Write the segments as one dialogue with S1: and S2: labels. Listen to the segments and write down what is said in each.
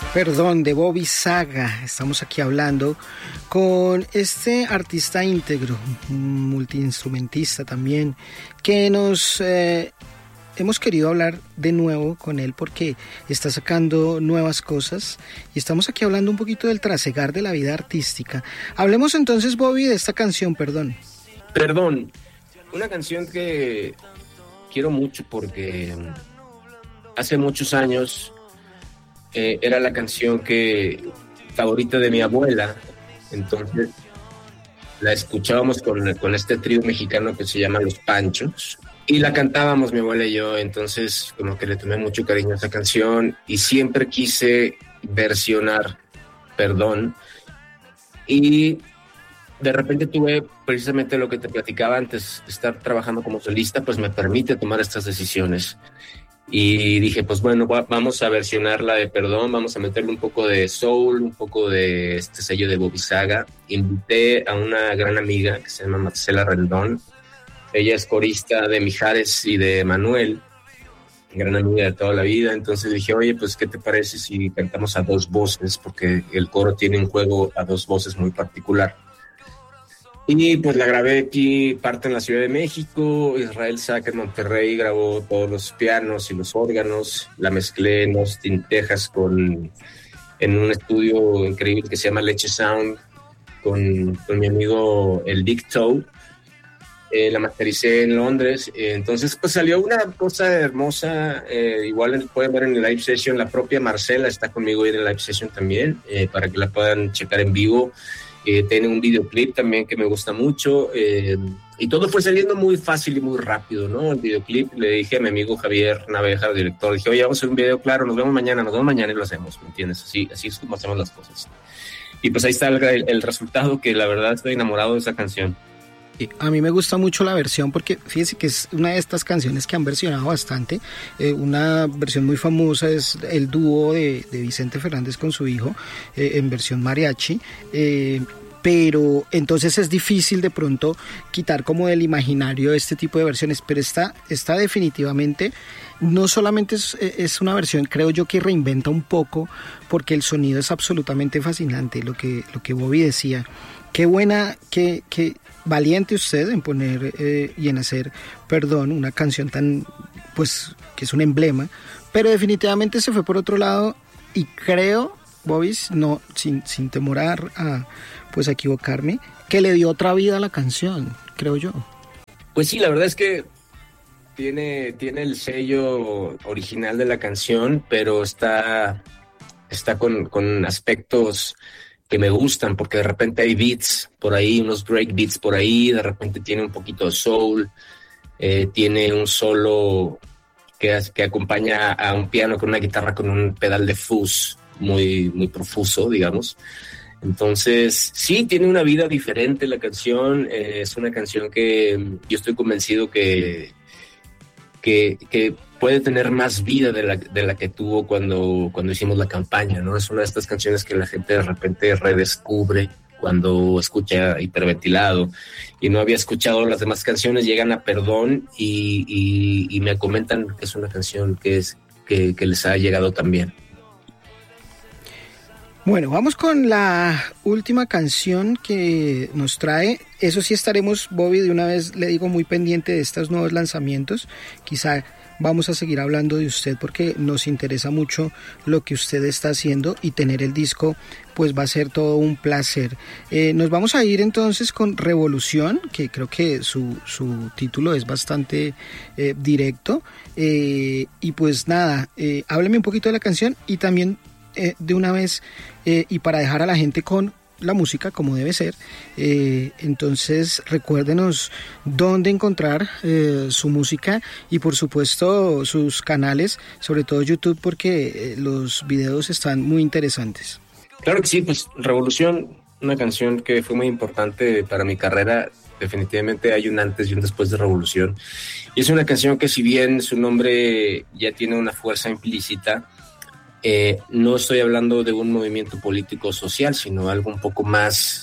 S1: Perdón, de Bobby Saga. Estamos aquí hablando con este artista íntegro, multiinstrumentista también, que nos hemos querido hablar de nuevo con él porque está sacando nuevas cosas y estamos aquí hablando un poquito del trasegar de la vida artística. Hablemos entonces, Bobby, de esta canción, Perdón.
S2: Perdón, una canción que quiero mucho porque hace muchos años era la canción favorita de mi abuela. Entonces la escuchábamos con este trío mexicano que se llama Los Panchos y la cantábamos mi abuela y yo. Entonces como que le tomé mucho cariño a esa canción y siempre quise versionar Perdón, y de repente tuve precisamente lo que te platicaba antes, estar trabajando como solista pues me permite tomar estas decisiones. Y dije, pues bueno, vamos a versionar la de Perdón, vamos a meterle un poco de soul, un poco de este sello de Bobby Saga. Invité a una gran amiga que se llama Marcela Rendón. Ella es corista de Mijares y de Manuel, gran amiga de toda la vida. Entonces dije, oye, pues ¿qué te parece si cantamos a dos voces? Porque el coro tiene un juego a dos voces muy particular. Y pues la grabé aquí, parte en la Ciudad de México. Israel Saca en Monterrey grabó todos los pianos y los órganos. La mezclé en Austin, Texas, en un estudio increíble que se llama Leche Sound, con mi amigo el Dick Toe. La mastericé en Londres. Entonces pues salió una cosa hermosa. Igual pueden ver en el live session. La propia Marcela está conmigo en el live session también, para que la puedan checar en vivo. Tiene un videoclip también que me gusta mucho, y todo fue saliendo muy fácil y muy rápido, ¿no? El videoclip, le dije a mi amigo Javier Naveja, el director, dije, oye, vamos a hacer un video, claro, nos vemos mañana y lo hacemos, ¿me entiendes? Así es como hacemos las cosas. Y pues ahí está el resultado, que la verdad estoy enamorado de esa canción.
S1: A mí me gusta mucho la versión porque fíjese que es una de estas canciones que han versionado bastante. Una versión muy famosa es el dúo de Vicente Fernández con su hijo, en versión mariachi. Pero entonces es difícil de pronto quitar como del imaginario este tipo de versiones, pero esta definitivamente no solamente es una versión, creo yo, que reinventa un poco, porque el sonido es absolutamente fascinante, lo que Bobby decía. Qué buena, qué valiente usted en poner y en hacer Perdón, una canción tan, pues, que es un emblema, pero definitivamente se fue por otro lado y creo, Bobby, no, sin temor a equivocarme, que le dio otra vida a la canción, creo yo.
S2: Pues sí, la verdad es que tiene el sello original de la canción, pero está con aspectos que me gustan, porque de repente hay beats por ahí, unos break beats por ahí, de repente tiene un poquito de soul, tiene un solo que acompaña a un piano con una guitarra con un pedal de fuzz muy, muy profuso, digamos. Entonces, sí, tiene una vida diferente la canción. Es una canción que yo estoy convencido que puede tener más vida de la que tuvo cuando hicimos la campaña, ¿no? Es una de estas canciones que la gente de repente redescubre cuando escucha Hiperventilado y no había escuchado las demás canciones, llegan a Perdón y me comentan que es una canción que les ha llegado también.
S1: Bueno, vamos con la última canción que nos trae. Eso sí, estaremos, Bobby, de una vez le digo, muy pendiente de estos nuevos lanzamientos. Quizá vamos a seguir hablando de usted porque nos interesa mucho lo que usted está haciendo, y tener el disco pues va a ser todo un placer. Nos vamos a ir entonces con Revolución, que creo que su título es bastante directo. Y pues nada, hábleme un poquito de la canción y también de una vez, y para dejar a la gente con la música como debe ser, entonces recuérdenos dónde encontrar su música y por supuesto sus canales, sobre todo YouTube, porque los videos están muy interesantes.
S2: Claro que sí, pues Revolución, una canción que fue muy importante para mi carrera. Definitivamente hay un antes y un después de Revolución, y es una canción que, si bien su nombre ya tiene una fuerza implícita, no estoy hablando de un movimiento político social, sino algo un poco más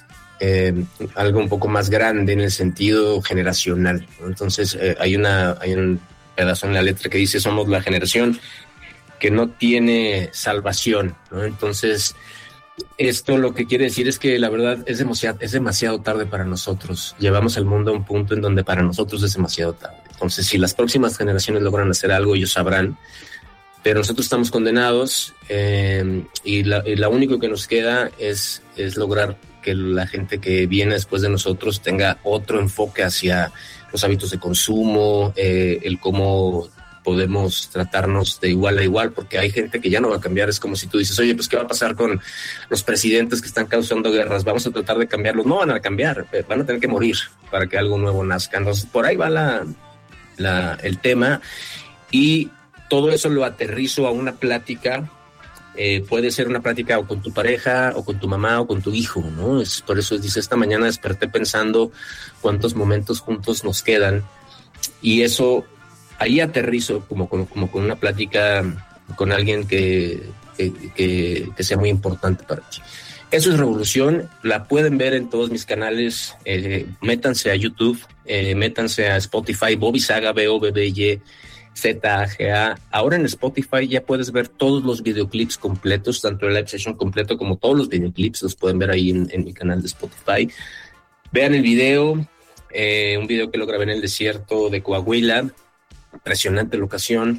S2: grande en el sentido generacional, ¿no? Entonces hay un pedazo en la letra que dice: somos la generación que no tiene salvación, ¿no? Entonces, esto lo que quiere decir es que la verdad es demasiado tarde para nosotros. Llevamos al mundo a un punto en donde para nosotros es demasiado tarde. Entonces, si las próximas generaciones logran hacer algo, ellos sabrán, pero nosotros estamos condenados, y lo único que nos queda es lograr que la gente que viene después de nosotros tenga otro enfoque hacia los hábitos de consumo, el cómo podemos tratarnos de igual a igual, porque hay gente que ya no va a cambiar. Es como si tú dices, oye, pues ¿qué va a pasar con los presidentes que están causando guerras? Vamos a tratar de cambiarlos. No van a cambiar, van a tener que morir para que algo nuevo nazca. Entonces, por ahí va el tema, y todo eso lo aterrizo a una plática. Puede ser una plática o con tu pareja, o con tu mamá, o con tu hijo, ¿no? Por eso dice, esta mañana desperté pensando cuántos momentos juntos nos quedan, y eso ahí aterrizo como con una plática con alguien que sea muy importante para ti. Eso es Revolución. La pueden ver en todos mis canales. Métanse a YouTube, métanse a Spotify, Bobby Saga, BOBBY-ZAGA. Ahora en Spotify ya puedes ver todos los videoclips completos, tanto el live session completo como todos los videoclips, los pueden ver ahí en mi canal de Spotify. Vean el video, un video que lo grabé en el desierto de Coahuila. Impresionante locación,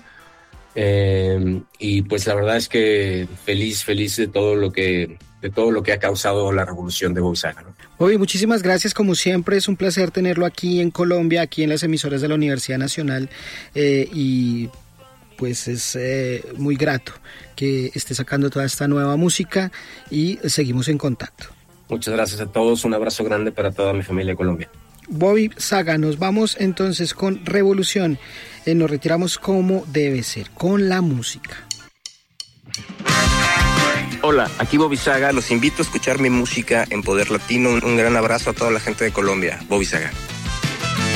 S2: y pues la verdad es que feliz de todo lo que ha causado la revolución de Bobby Saga, ¿no?
S1: Bobby, muchísimas gracias, como siempre es un placer tenerlo aquí en Colombia, aquí en las emisoras de la Universidad Nacional, y pues es muy grato que esté sacando toda esta nueva música, y seguimos en contacto.
S2: Muchas gracias a todos, un abrazo grande para toda mi familia de Colombia.
S1: Bobby Saga, nos vamos entonces con Revolución. Nos retiramos como debe ser, con la música.
S2: Hola, aquí Bobby Saga. Los invito a escuchar mi música en Poder Latino. Un gran abrazo a toda la gente de Colombia. Bobby Saga.